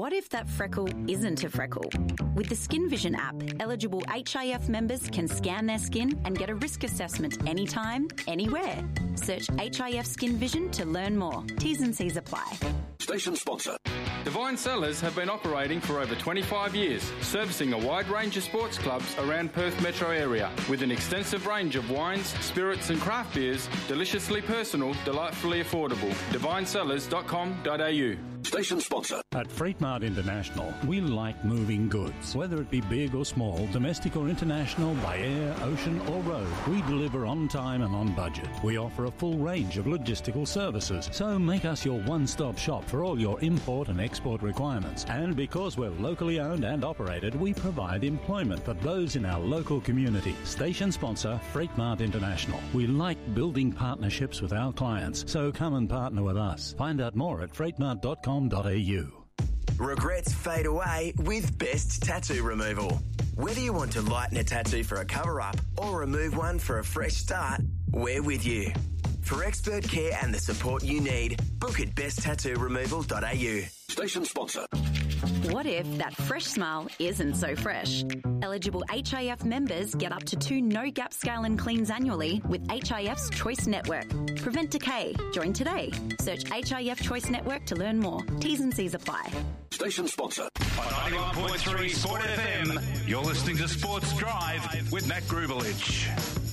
What if that freckle isn't a freckle? With the Skin Vision app, eligible HIF members can scan their skin and get a risk assessment anytime, anywhere. Search HIF Skin Vision to learn more. T's and C's apply. Station sponsor. Divine Cellars have been operating for over 25 years, servicing a wide range of sports clubs around Perth metro area, with an extensive range of wines, spirits and craft beers, deliciously personal, delightfully affordable. divinesellars.com.au. Station sponsor. At Freight Mart International, we like moving goods. Whether it be big or small, domestic or international, by air, ocean or road, we deliver on time and on budget. We offer a full range of logistical services, so make us your one-stop shop for all your import and export requirements. And because we're locally owned and operated, we provide employment for those in our local community. Station sponsor, Freight Mart International. We like building partnerships with our clients, so come and partner with us. Find out more at freightmart.com.au. Regrets fade away with Best Tattoo Removal. Whether you want to lighten a tattoo for a cover-up or remove one for a fresh start, we're with you. For expert care and the support you need, book at besttattooremoval.au. Station sponsor. What if that fresh smile isn't so fresh? Eligible HIF members get up to 2 no-gap scale and cleans annually with HIF's Choice Network. Prevent decay. Join today. Search HIF Choice Network to learn more. T's and C's apply. Station sponsor. On 91.3 Sport FM, you're listening to Sports Drive with Matt Grubelich.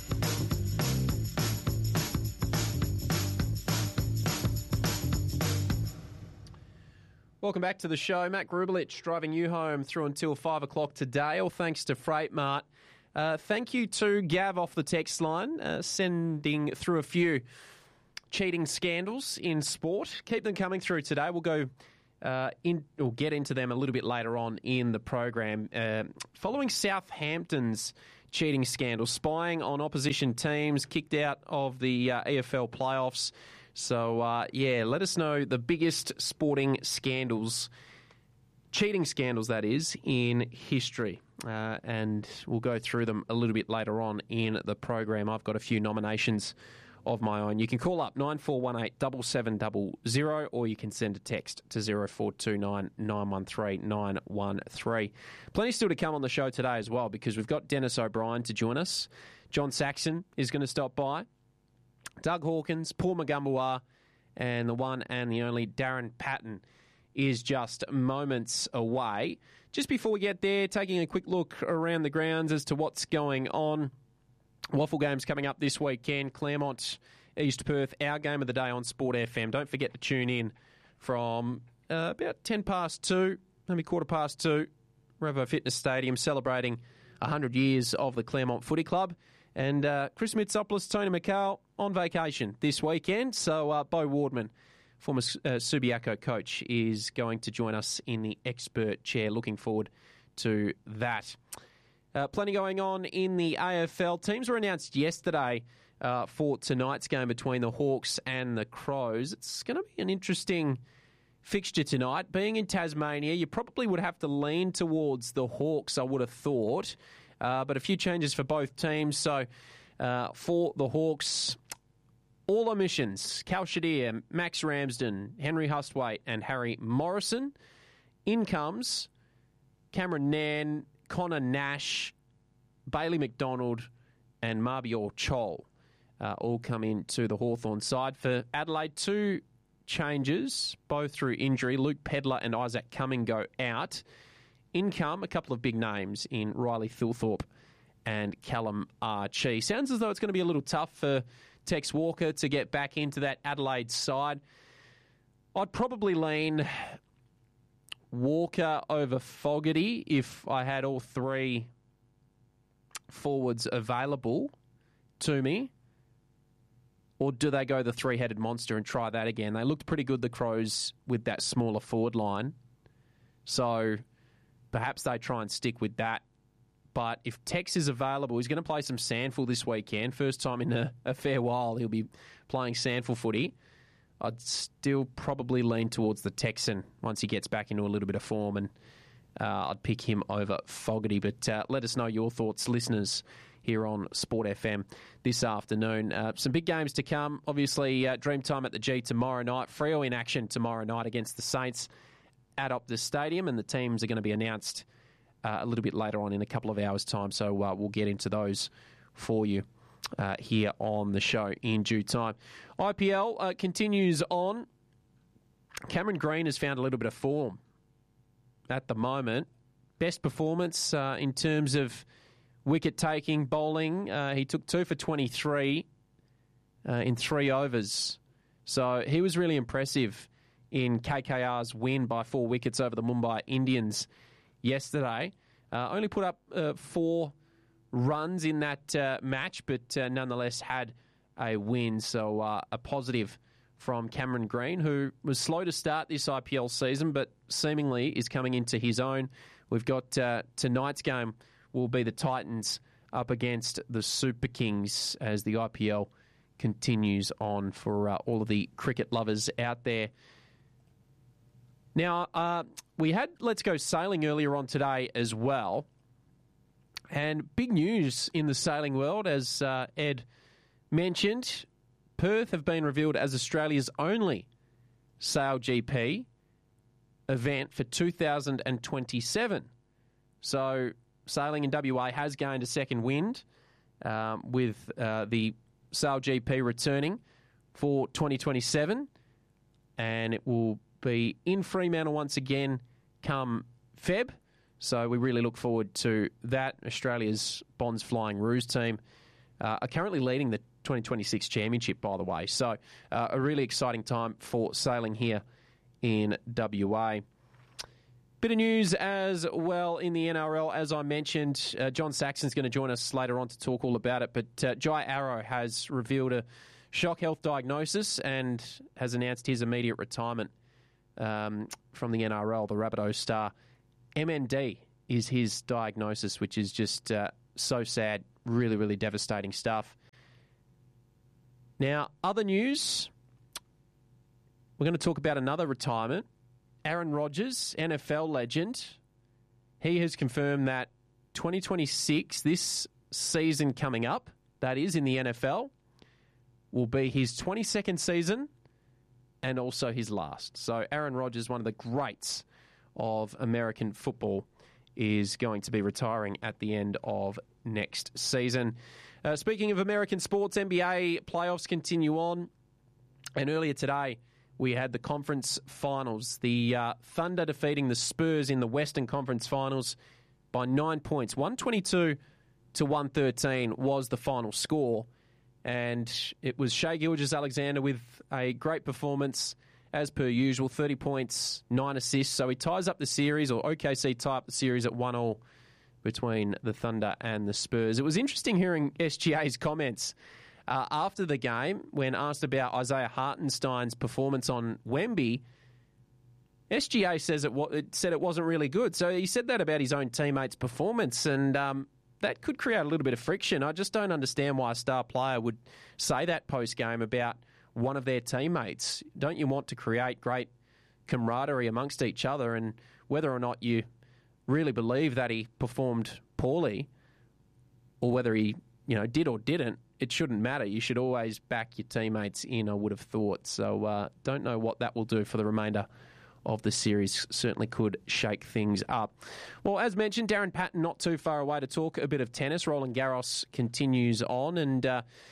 Welcome back to the show. Matt Grubelich driving you home through until 5 o'clock today, all thanks to Freight Mart. Thank you to Gav off the text line, sending through a few cheating scandals in sport. Keep them coming through today. We'll go get into them a little bit later on in the program. Following Southampton's cheating scandal, spying on opposition teams, kicked out of the EFL playoffs. So, let us know the biggest sporting scandals, cheating scandals that is, in history. And we'll go through them a little bit later on in the program. I've got a few nominations of my own. You can call up 9418 7700 or you can send a text to 0429 913 913. Plenty still to come on the show today as well, because we've got Dennis O'Brien to join us. John Saxon is going to stop by. Doug Hawkins, Paul Magumbawa, and the one and the only Darren Patton is just moments away. Just before we get there, taking a quick look around the grounds as to what's going on. Waffle games coming up this weekend. Claremont, East Perth, our game of the day on Sport FM. Don't forget to tune in from about 10 past 2, maybe quarter past 2, Revo Fitness Stadium, celebrating 100 years of the Claremont Footy Club. And Chris Mitsopoulos, Tony McHale on vacation this weekend. So Bo Wardman, former Subiaco coach, is going to join us in the expert chair. Looking forward to that. Plenty going on in the AFL. Teams were announced yesterday for tonight's game between the Hawks and the Crows. It's going to be an interesting fixture tonight. Being in Tasmania, you probably would have to lean towards the Hawks, I would have thought. But a few changes for both teams. So for the Hawks, all omissions: Cal Shadir, Max Ramsden, Henry Hustwaite and Harry Morrison. In comes Cameron Nairn, Connor Nash, Bailey McDonald and Mabior Chol. All come into the Hawthorn side. For Adelaide, 2 changes, both through injury. Luke Pedler and Isaac Cumming go out. In come a couple of big names in Riley Thilthorpe and Callum Archie. Sounds as though it's going to be a little tough for Tex Walker to get back into that Adelaide side. I'd probably lean Walker over Fogarty if I had all 3 forwards available to me. Or do they go the 3-headed monster and try that again? They looked pretty good, the Crows, with that smaller forward line. So perhaps they try and stick with that. But if Tex is available, he's going to play some Sandful this weekend. First time in a fair while he'll be playing Sandful footy. I'd still probably lean towards the Texan once he gets back into a little bit of form, and I'd pick him over Fogarty. But let us know your thoughts, listeners, here on Sport FM this afternoon. Some big games to come. Obviously, Dreamtime at the G tomorrow night. Freo in action tomorrow night against the Saints. at Optus Stadium, and the teams are going to be announced a little bit later on in a couple of hours' time, so we'll get into those for you here on the show in due time. IPL continues on. Cameron Green has found a little bit of form at the moment. Best performance in terms of wicket-taking, bowling. He took 2 for 23 in 3 overs. So he was really impressive in KKR's win by 4 wickets over the Mumbai Indians yesterday. Only put up 4 runs in that match, but nonetheless had a win. So a positive from Cameron Green, who was slow to start this IPL season, but seemingly is coming into his own. We've got tonight's game will be the Titans up against the Super Kings as the IPL continues on for all of the cricket lovers out there. Now, we had Let's Go Sailing earlier on today as well. And big news in the sailing world, as Ed mentioned. Perth have been revealed as Australia's only Sail GP event for 2027. So sailing in WA has gained a second wind with the Sail GP returning for 2027. And it will be in Fremantle once again come Feb. So we really look forward to that. Australia's Bonds Flying Ruse team are currently leading the 2026 championship, by the way. So a really exciting time for sailing here in WA. Bit of news as well in the NRL, as I mentioned. John Saxon's going to join us later on to talk all about it. But Jai Arrow has revealed a shock health diagnosis and has announced his immediate retirement from the NRL, the Rabbitohs star. MND is his diagnosis, which is just so sad. Really, really devastating stuff. Now, other news. We're going to talk about another retirement. Aaron Rodgers, NFL legend. He has confirmed that 2026, this season coming up, that is in the NFL, will be his 22nd season and also his last. So Aaron Rodgers, one of the greats of American football, is going to be retiring at the end of next season. Speaking of American sports, NBA playoffs continue on. And earlier today, we had the conference finals. The Thunder defeating the Spurs in the Western Conference Finals by 9 points. 122 to 113 was the final score. And it was Shai Gilgeous-Alexander with a great performance, as per usual, 30 points, 9 assists. So he ties up the series, or OKC tie up the series at 1-1 between the Thunder and the Spurs. It was interesting hearing SGA's comments after the game when asked about Isaiah Hartenstein's performance on Wemby. SGA said it wasn't really good. So he said that about his own teammates' performance, and that could create a little bit of friction. I just don't understand why a star player would say that post-game about one of their teammates. Don't you want to create great camaraderie amongst each other? And whether or not you really believe that he performed poorly, or whether he did or didn't, it shouldn't matter. You should always back your teammates in, I would have thought. So don't know what that will do for the remainder of the series. Certainly could shake things up. Well, as mentioned, Darren Patton not too far away to talk a bit of tennis. Roland Garros continues on, and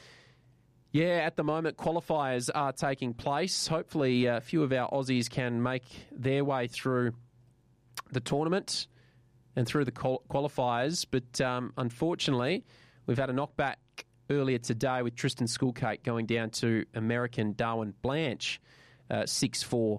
at the moment, qualifiers are taking place. Hopefully, a few of our Aussies can make their way through the tournament and through the qualifiers. But unfortunately, we've had a knockback earlier today with Tristan Skulcake going down to American Darwin Blanche, 6-4,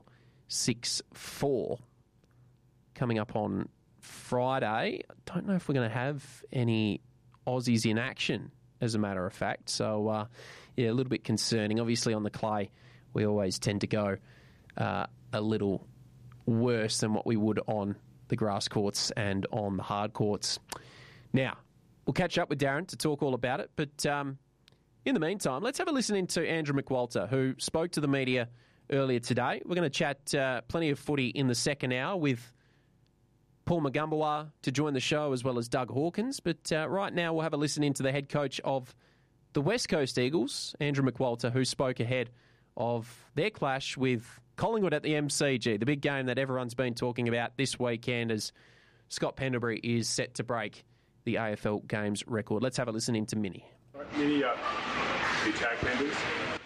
6-4. Coming up on Friday. I don't know if we're going to have any Aussies in action, as a matter of fact. So, a little bit concerning. Obviously, on the clay, we always tend to go a little worse than what we would on the grass courts and on the hard courts. Now, we'll catch up with Darren to talk all about it. But in the meantime, let's have a listen into Andrew McWalter, who spoke to the media earlier today. We're going to chat plenty of footy in the second hour with Paul Magumbawa to join the show, as well as Doug Hawkins. But right now, we'll have a listen into the head coach of the West Coast Eagles, Andrew McWalter, who spoke ahead of their clash with Collingwood at the MCG, the big game that everyone's been talking about this weekend as Scott Pendlebury is set to break the AFL Games record. Let's have a listen into Minnie. Minnie, two tag members.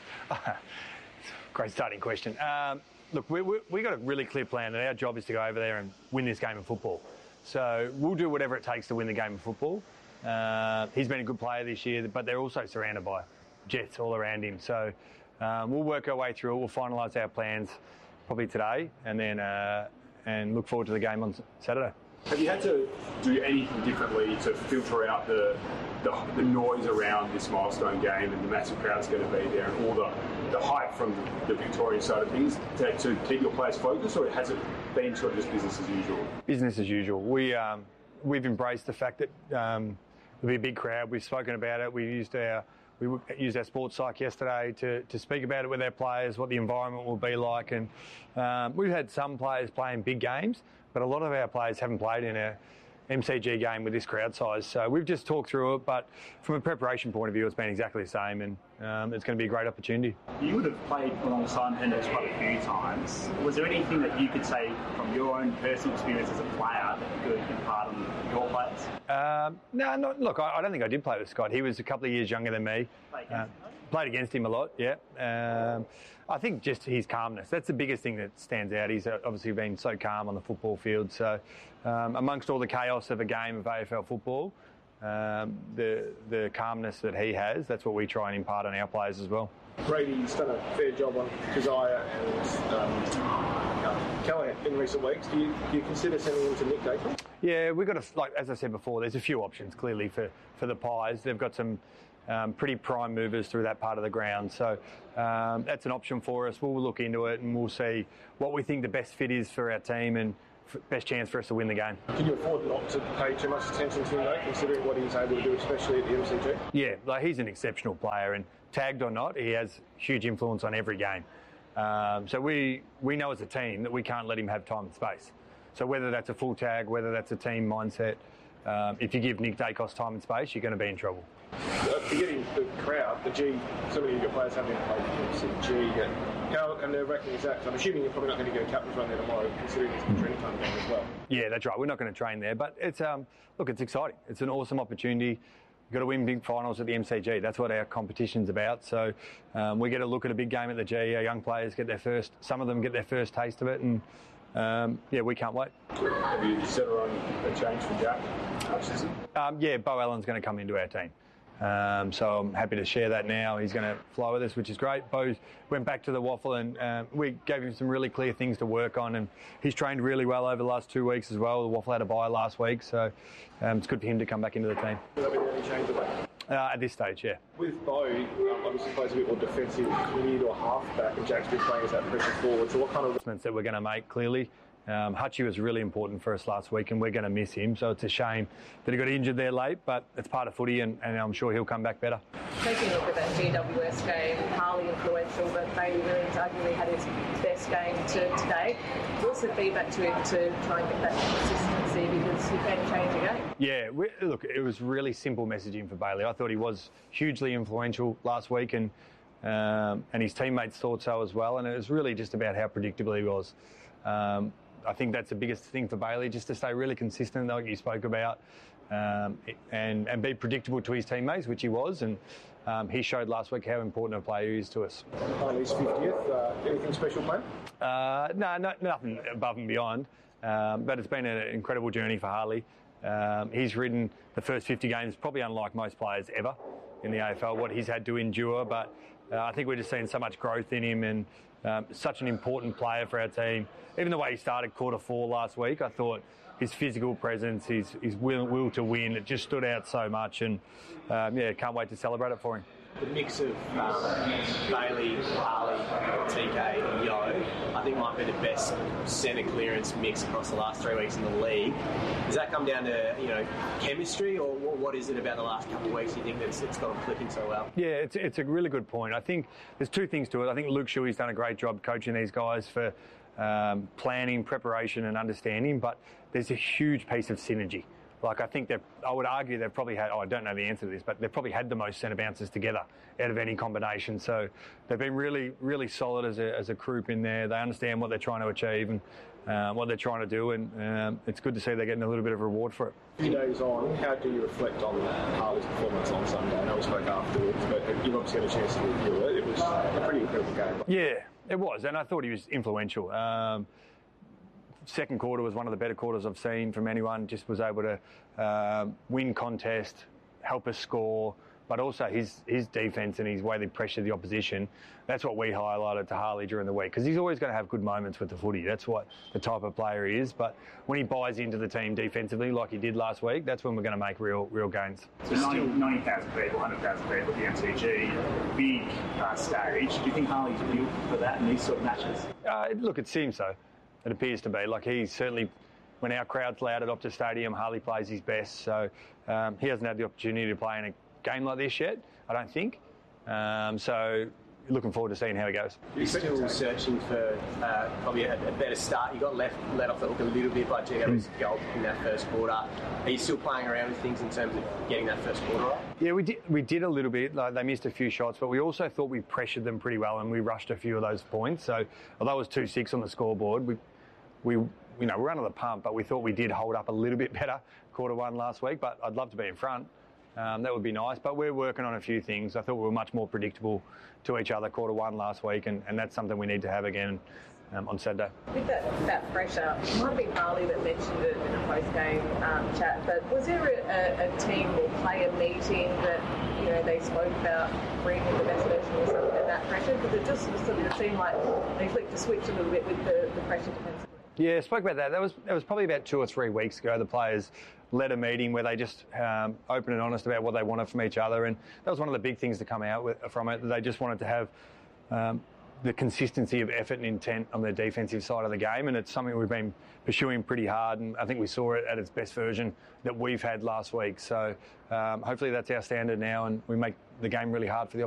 Great starting question. Look, we got a really clear plan that our job is to go over there and win this game of football. So we'll do whatever it takes to win the game of football. He's been a good player this year, but they're also surrounded by Jets all around him. So we'll work our way through it. We'll finalise our plans probably today and then and look forward to the game on Saturday. Have you had to do anything differently to filter out the noise around this milestone game and the massive crowd's going to be there and all the hype from the Victorian side of things to keep your players focused, or has it been sort of just business as usual? Business as usual. We've embraced the fact that there'll be a big crowd. We've spoken about it. We used our sports psych yesterday to speak about it with our players, what the environment will be like. And we've had some players playing big games, but a lot of our players haven't played in a MCG game with this crowd size. So we've just talked through it, but from a preparation point of view, it's been exactly the same, and it's going to be a great opportunity. You would have played alongside Hendricks quite a few times. Was there anything that you could say from your own personal experience as a player that you could impart on your players? No, look, I don't think I did play with Scott. He was a couple of years younger than me. Played against him a lot, yeah. I think just his calmness. That's the biggest thing that stands out. He's obviously been so calm on the football field. So amongst all the chaos of a game of AFL football, the calmness that he has, that's what we try and impart on our players as well. Brady's done a fair job on Josiah and Callahan in recent weeks. Do you consider sending him to Nick Dacos? Yeah, we've got as I said before, there's a few options clearly for the Pies. They've got some pretty prime movers through that part of the ground. So that's an option for us. We'll look into it and we'll see what we think the best fit is for our team and best chance for us to win the game. Can you afford not to pay too much attention to him, though, considering what he's able to do, especially at the MCG? Yeah, he's an exceptional player, and tagged or not, he has huge influence on every game. So we know as a team that we can't let him have time and space. So whether that's a full tag, whether that's a team mindset, if you give Nick Dacos time and space, you're going to be in trouble. Forgetting the crowd, so many of your players haven't played the MCG. How nerve-wracking is that? I'm assuming you're probably not going to go captain's run there tomorrow, considering it's the training time game as well. Yeah, that's right. We're not going to train there, but it's it's exciting. It's an awesome opportunity. We've got to win big finals at the MCG. That's what our competition's about. So we get a look at a big game at the G. Our young players some of them get their first taste of it, and we can't wait. Have you settled on a change for Jack Hutchinson? Bo Allen's going to come into our team. So I'm happy to share that now. He's going to fly with us, which is great. Bo went back to the Waffle and we gave him some really clear things to work on, and he's trained really well over the last 2 weeks as well. The Waffle had a bye last week, so it's good for him to come back into the team. Will there be any change of that? At this stage, yeah. With Bo, obviously plays a bit more defensive mid or half-back, and Jack's been playing as that pressure forward. So what kind of adjustments that we're going to make, clearly? Hutchie was really important for us last week, and we're going to miss him. So it's a shame that he got injured there late, but it's part of footy, and I'm sure he'll come back better. Taking a look at that GWS game, Harley influential, but Bailey Williams arguably had his best game to date. What's the feedback to him to try and get that consistency, because he can change a game? Yeah, look, it was really simple messaging for Bailey. I thought he was hugely influential last week, and his teammates thought so as well, and it was really just about how predictable he was. I think that's the biggest thing for Bailey, just to stay really consistent, like you spoke about, and be predictable to his teammates, which he was, and he showed last week how important a player he is to us. Harley's 50th, anything special planned? No, nothing above and beyond, but it's been an incredible journey for Harley. He's ridden the first 50 games, probably unlike most players ever in the AFL, what he's had to endure, but I think we're just seeing so much growth in him, and such an important player for our team. Even the way he started quarter 4 last week, I thought his physical presence, his will to win, it just stood out so much, and can't wait to celebrate it for him. The mix of Bailey, Harley, TK and Yo, I think might be the best centre clearance mix across the last 3 weeks in the league. Does that come down to chemistry, or what is it about the last couple of weeks you think it's got them clicking so well? Yeah, it's a really good point. I think there's two things to it. I think Luke Shuey's done a great job coaching these guys for planning, preparation and understanding, but there's a huge piece of synergy. Like, I think I would argue they've probably had, I don't know the answer to this, but they've probably had the most centre bounces together out of any combination. So they've been really, really solid as a group in there. They understand what they're trying to achieve and what they're trying to do, and it's good to see they're getting a little bit of reward for it. A few days on, how do you reflect on Harley's performance on Sunday? I know we spoke afterwards, but you've obviously had a chance to review it. It was a pretty incredible game. Yeah, it was, and I thought he was influential. Second quarter was one of the better quarters I've seen from anyone. Just was able to win contest, help us score, but also his defence and his way they pressured the opposition. That's what we highlighted to Harley during the week, because he's always going to have good moments with the footy. That's what the type of player he is. But when he buys into the team defensively, like he did last week, that's when we're going to make real gains. So 90,000 people, 100,000 people at the MCG, big stage. Do you think Harley's built for that in these sort of matches? Look, it seems so. It appears to be. Like, he's certainly, when our crowd's loud at Optus Stadium, Harley plays his best. So he hasn't had the opportunity to play in a game like this yet, I don't think. So looking forward to seeing how he goes. You're still searching for probably a better start. You got let off the hook a little bit by GW's goal in that first quarter. Are you still playing around with things in terms of getting that first quarter right? Yeah, we did a little bit. Like, they missed a few shots, but we also thought we pressured them pretty well and we rushed a few of those points. So although it was 2-6 on the scoreboard, we're under the pump, but we thought we did hold up a little bit better quarter one last week. But I'd love to be in front. That would be nice. But we're working on a few things. I thought we were much more predictable to each other quarter one last week, and that's something we need to have again on Saturday. With that pressure, it might have been Harley that mentioned it in a post-game chat, but was there a team or player meeting that they spoke about bringing the best version or something of that pressure? Because it just sort of seemed like they flicked the switch a little bit with the pressure defensively. Yeah, spoke about that. That was probably about 2 or 3 weeks ago. The players led a meeting where they just open and honest about what they wanted from each other, and that was one of the big things to come out from it. They just wanted to have the consistency of effort and intent on the defensive side of the game, and it's something we've been pursuing pretty hard, and I think we saw it at its best version that we've had last week. So hopefully that's our standard now, and we make the game really hard for the